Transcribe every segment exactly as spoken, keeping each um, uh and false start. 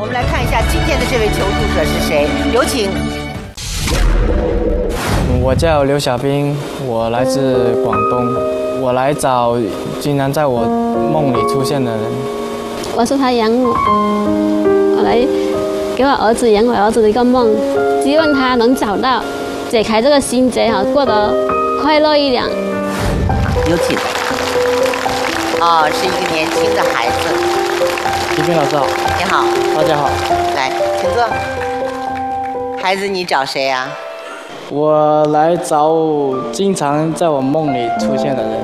我们来看一下今天的这位求助者是谁，有请。 我叫刘小兵，我来自广东，我来找经常在我梦里出现的人。 我是他养母，我来给我儿子圆我儿子的一个梦，希望他能找到解开这个心结哈，过得快乐一点。 有请。哦，是一个年轻的孩子。 李斌老师好。 你好。 大家好。 来，请坐。孩子，你找谁呀？ 我来找经常在我梦里出现的人。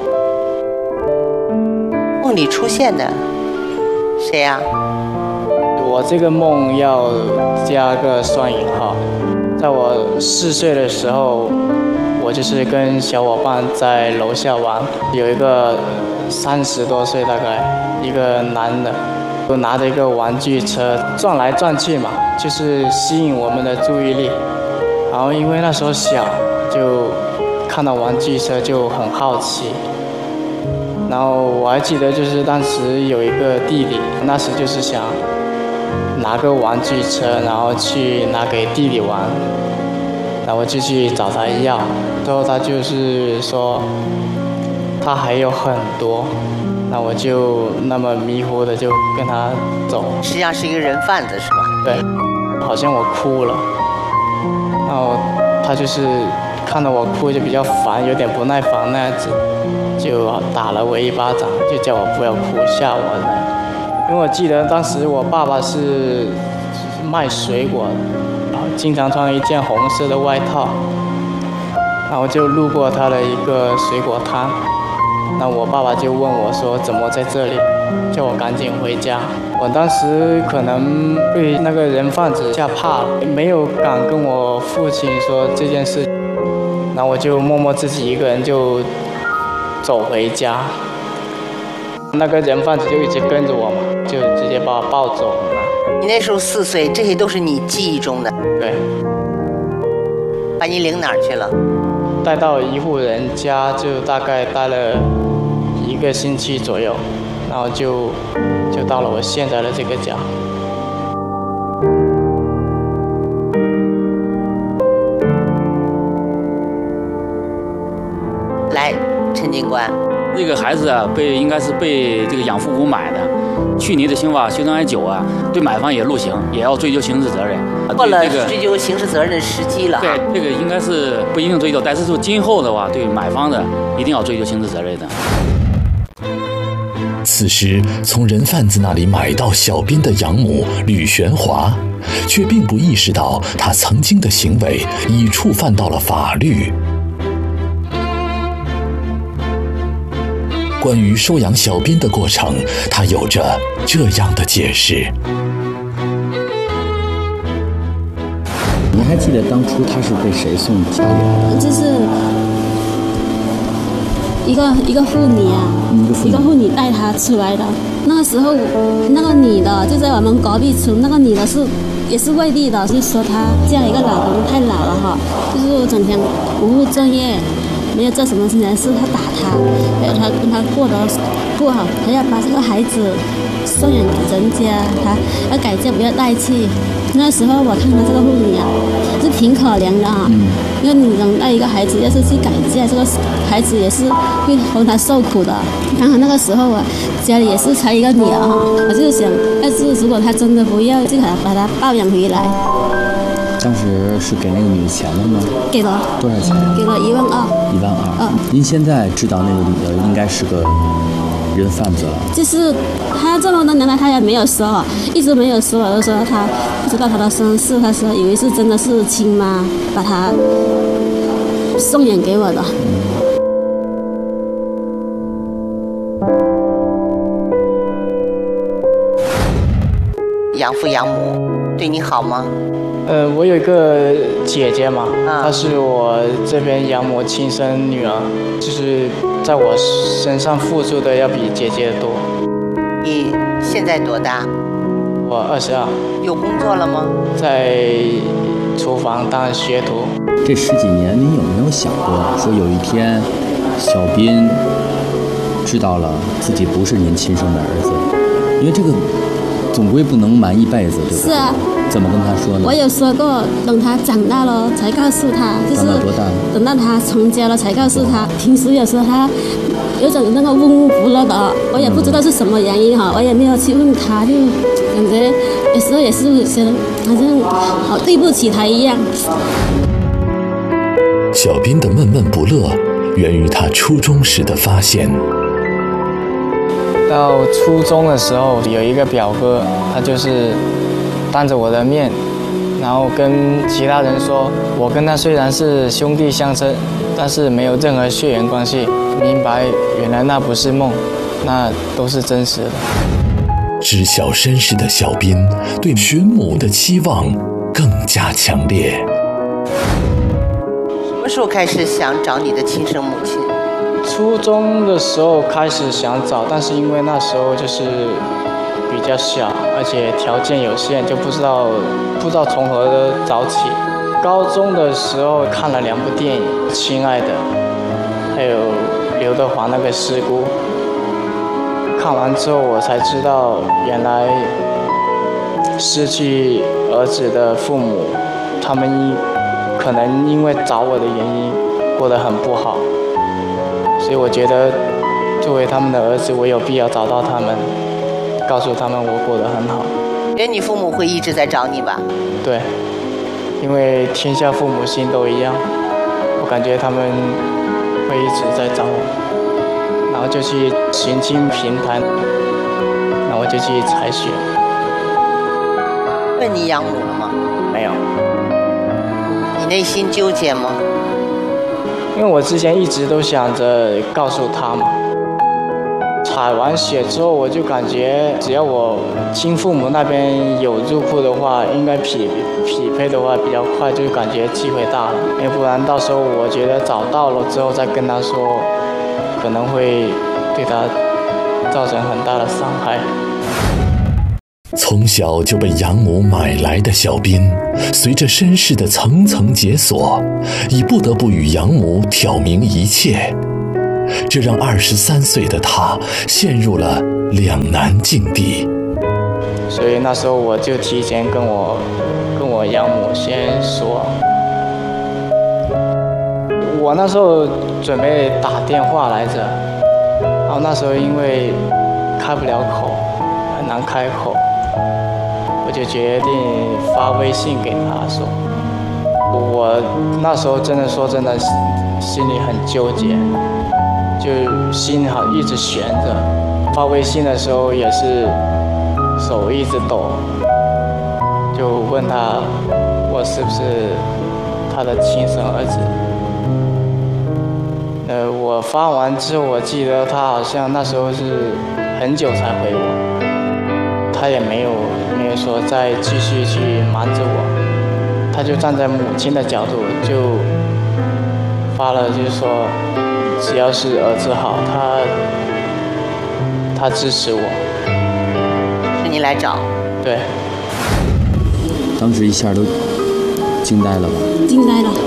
梦里出现的谁呀？ 我这个梦要加个双引号。在我四岁的时候，我就是跟小伙伴在楼下玩，有一个三十多岁大概一个男的，就拿着一个玩具车转来转去嘛，就是吸引我们的注意力。然后因为那时候小，就看到玩具车就很好奇。然后我还记得就是当时有一个弟弟，那时就是想拿个玩具车，然后去拿给弟弟玩，然后就去找他要，最后他就是说他还有很多，那我就那么迷糊的就跟他走。 实际上是一个人贩子是吧？ 对，好像我哭了，然后他就是看到我哭就比较烦，有点不耐烦那样子，就打了我一巴掌，就叫我不要哭，吓我的。因为我记得当时我爸爸是卖水果的，然后经常穿一件红色的外套，然后就路过他的一个水果摊，那我爸爸就问我说怎么在这里，叫我赶紧回家。我当时可能被那个人贩子吓怕了，没有敢跟我父亲说这件事，然后我就默默自己一个人就走回家。那个人贩子就一直跟着我嘛，就直接把我抱走了。 你那时候四岁，这些都是你记忆中的。 对。 把你领哪儿去了？ 带到一户人家，就大概待了一个星期左右，然后就就到了我现在的这个家。 来，陈警官。 这个孩子啊，被应该是被这个养父母买的。去年的刑法修正案九啊，对买方也入刑，也要追究刑事责任。 过了追究刑事责任的时机了。 对，这个应该是不一定追究，但是说今后的话，对买方的一定要追究刑事责任的。 此时，从人贩子那里买到小斌的养母吕玄华，却并不意识到他曾经的行为已触犯到了法律。关于收养小斌的过程，他有着这样的解释。 你还记得当初他是被谁送家里来的？ 就是一个一个妇女啊，一个妇女带他出来的。那个时候，那个女的就在我们隔壁村，那个女的是也是外地的，就说她嫁一个老公太老了哈，就是整天不务正业。没有做什么事情，是他打他，呃，他跟他过得不好，他要把这个孩子送养给人家，他要改嫁不要带去。那时候我看到这个妇女啊，是挺可怜的哈、啊。一个女人带一个孩子，要是去改嫁，这个孩子也是会哄他受苦的。然后那个时候啊，家里也是才一个女儿哈，我就想，要是如果他真的不要，就把他把他抱养回来。 当时是给那个女的钱了吗？ 给了。 多少钱？ 给了一万二。 一万二。 嗯。 您现在知道那个女的应该是个人贩子了。 就是他这么多年来他也没有说，一直没有说，我就说他不知道他的身世，他说以为是真的是亲妈把他送养给我的。 养父养母对你好吗？ 呃，我有一个姐姐嘛， 啊、 她是我这边养母亲生女儿，就是在我身上付出的要比姐姐多。 你现在多大？ 我二十二。 有工作了吗？ 在厨房当学徒。 这十几年，您有没有想过，说有一天，小斌知道了自己不是您亲生的儿子？因为这个总归不能瞒一辈子，对吧？ 是啊。 怎么跟他说呢？ 我有说过，等他长大了才告诉他，就是长到多大？ 等到他成家了才告诉他。平时有时候他有种那个闷闷不乐的，我也不知道是什么原因哈，我也没有去问他，就感觉有时候也是觉得好像好对不起他一样。 小斌的闷闷不乐源于他初中时的发现。 到初中的时候，有一个表哥，他就是当着我的面，然后跟其他人说，我跟他虽然是兄弟相称，但是没有任何血缘关系。明白，原来那不是梦，那都是真实的。 知晓身世的小斌对寻母的期望更加强烈。 什么时候开始想找你的亲生母亲？ 初中的时候开始想找，但是因为那时候就是比较小，而且条件有限，就不知道不知道从何找起。高中的时候看了两部电影，《亲爱的》，还有刘德华那个《师姑》。看完之后，我才知道原来失去儿子的父母，他们可能因为找我的原因过得很不好，所以我觉得作为他们的儿子，我有必要找到他们，告诉他们我过得很好。 觉得你父母会一直在找你吧？ 对，因为天下父母心都一样，我感觉他们会一直在找我，然后就去寻亲平台，然后我就去采血。 问你养母了吗？ 没有。 你内心纠结吗？ 因为我之前一直都想着告诉他嘛。采完血之后，我就感觉只要我亲父母那边有入库的话，应该匹匹配的话比较快，就感觉机会大了。要不然到时候我觉得找到了之后再跟他说，可能会对他造成很大的伤害。 从小就被养母买来的小斌，随着身世的层层解锁，已不得不与养母挑明一切，这让二十三岁的他陷入了两难境地。 所以那时候我就提前跟我跟我养母先说，我那时候准备打电话来着，然后那时候因为开不了口，很难开口，我就决定发微信给他说。我那时候真的说真的，心里很纠结，就心好一直悬着。发微信的时候也是手一直抖，就问他我是不是他的亲生儿子。呃，我发完之后，我记得他好像那时候是很久才回我，他也没有没有说再继续去瞒着我，他就站在母亲的角度就发了，就是说只要是儿子好，他他支持我。 是你来找？ 对。 当时一下都惊呆了吧？ 惊呆了。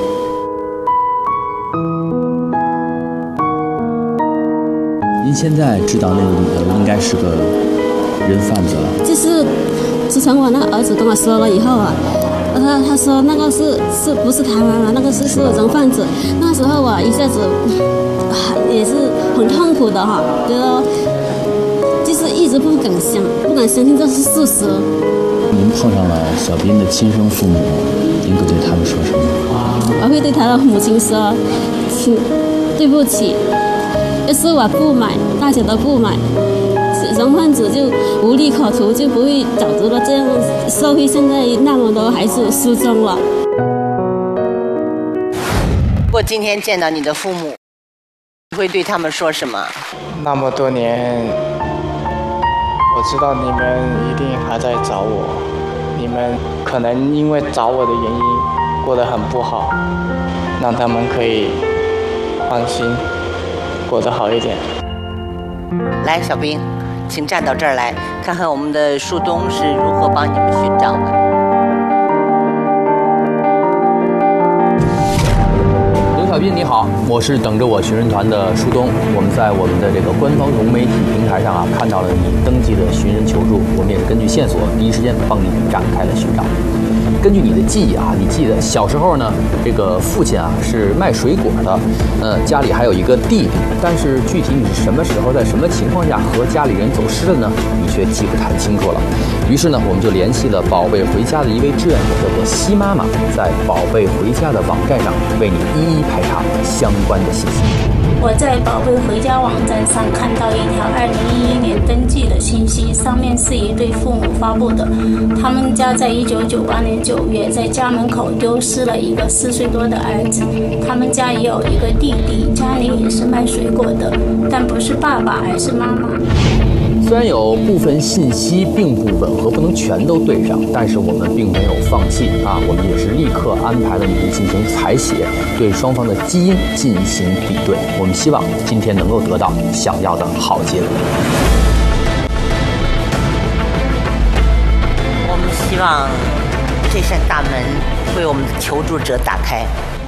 您现在知道那个里头应该是个人贩子了？ 就是自从我那儿子跟我说了以后啊，他他说那个是是不是他妈妈，那个是是人贩子。那时候我一下子也是很痛苦的哈，觉得就是一直不敢相不敢相信这是事实。 您碰上了小斌的亲生父母，您会对他们说什么？ 我会对他的母亲说，请对不起，要是我不买，大家都不买，人贩子就无利可图，就不会找到了这样社会现在那么多孩子失踪了。 如果今天见到你的父母，你会对他们说什么？ 那么多年，我知道你们一定还在找我，你们可能因为找我的原因过得很不好，让他们可以放心过得好一点。 来，小兵，请站到这儿来，看看我们的树东是如何帮你们寻找的。 刘小斌你好，我是等着我寻人团的树东。我们在我们的这个官方融媒体平台上啊，看到了你登记的寻人求助，我们也是跟根据线索第一时间帮你展开了寻找。根据你的记忆啊，你记得小时候呢，这个父亲啊是卖水果的，呃，家里还有一个弟弟，但是具体你是什么时候，在什么情况下和家里人走失的呢？你却记不太清楚了。于是呢，我们就联系了宝贝回家的一位志愿者，叫做西妈妈，在宝贝回家的网站上为你一一排查相关的信息。 我在宝贝回家网站上看到一条二零一一年登记的信息，上面是一对父母发布的。他们家在一九九八年九月在家门口丢失了一个四岁多的儿子。他们家也有一个弟弟，家里也是卖水果的，但不是爸爸，而是妈妈。 虽然有部分信息并不吻合，不能全都对上，但是我们并没有放弃啊！我们也是立刻安排了你进行采血，对双方的基因进行比对。我们希望今天能够得到想要的好结果。 我们希望这扇大门为我们的求助者打开。